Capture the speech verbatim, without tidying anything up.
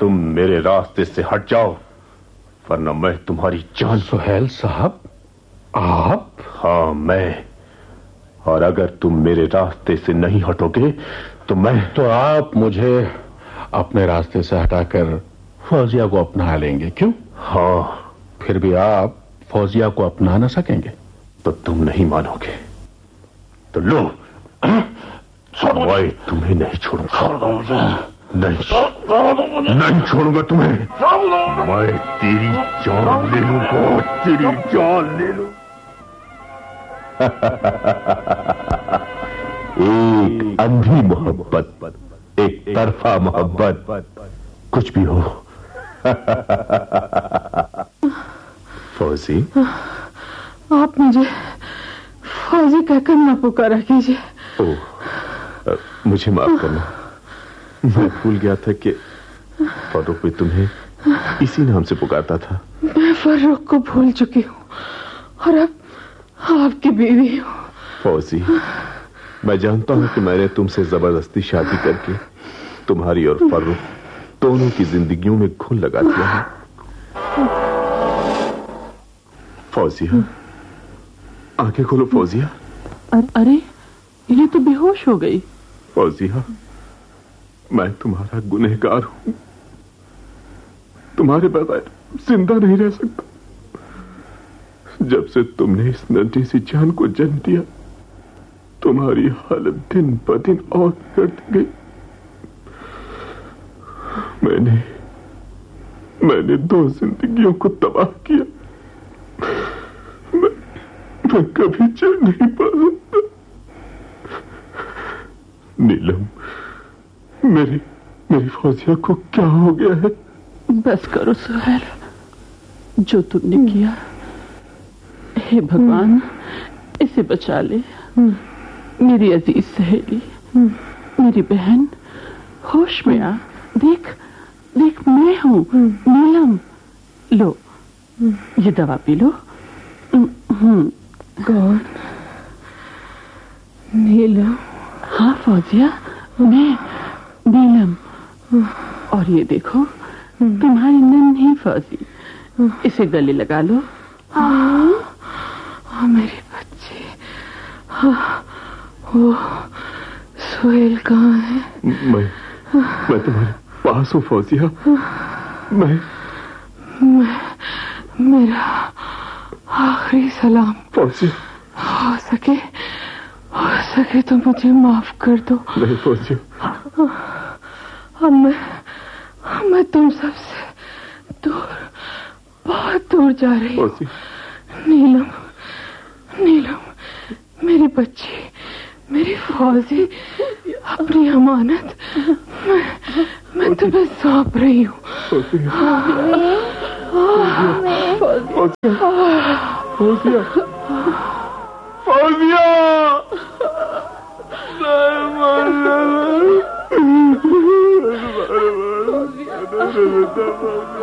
तुम मेरे रास्ते से हट जाओ, वरना मैं तुम्हारी जान। सुहेल साहब, आप? हाँ, मैं। और अगर तुम मेरे रास्ते से नहीं हटोगे तो मैं। तो आप मुझे अपने रास्ते से हटाकर फौजिया को अपना लेंगे, क्यों? हाँ। फिर भी आप फौजिया को अपना न सकेंगे। तो तुम नहीं मानोगे तो लो, मैं तुम्हें नहीं छोड़ूंगा। नहीं नहीं छोड़ूंगा तुम्हें। मैं तेरी जान ले लूंगा, तेरी जान ले लूं। एक अंधी मोहब्बत, एक तरफा मोहब्बत, कुछ भी हो। फौजी, आप मुझे फौजी कहकर न पुकारा कीजिए। ओह, मुझे माफ करना। मैं भूल गया था कि फर्रुख भी तुम्हें इसी नाम से पुकारता था। मैं फर्रुख को भूल चुकी हूँ और अब आपकी बीवी हूँ। फौजी, मैं जानता हूँ कि मैंने तुमसे जबरदस्ती शादी करके तुम्हारी और फर्रुख दोनों की जिंदगियों में घुन लगा दिया है। फौजिया, आंखें खोलो फौजिया। अरे, ये तो बेहोश हो गई। फौजिया, मैं तुम्हारा गुनहगार हूं। तुम्हारे बगैर जिंदा नहीं रह सकता। जब से तुमने इस नन्ही सी जान को जन्म दिया, तुम्हारी हालत दिन ब दिन और बिगड़ती गई। मैंने मैंने दो जिंदगियों को तबाह किया। मैं, मैं कभी चैन नहीं पा सकता। नीलम, मेरी मेरी फौजिया को क्या हो गया है? बस करो सुहेल, जो तुमने किया। हे भगवान, इसे बचा ले। मेरी अजीज सहेली, मेरी बहन, होश में आ। देख देख, मैं हूँ नीलम। लो, ये दवा पी लो। कौन? नीलम? हाँ फौजिया, मैं नीलम। और ये देखो, तुम्हारी नन्ही फौजी। इसे गले लगा लो। हाँ, हाँ मेरी बच्ची। हाँ, वो सुहेल कहाँ है? मैं मैं तुम्हारे पास हूँ फौजिया। मैं मैं मेरा आखिरी सलाम। फौजिया, हो सके हो सके तो मुझे माफ कर दो। नहीं फौजिया, अब मैं मैं तुम सबसे दूर, बहुत दूर जा रही हूँ। नीलम, नीलम, मेरी बच्ची, मेरी फौजी, अपनी अमानत मैं मैं तुम्हें सौंप रही हूँ। फौजिया, फौजिया, फौजिया।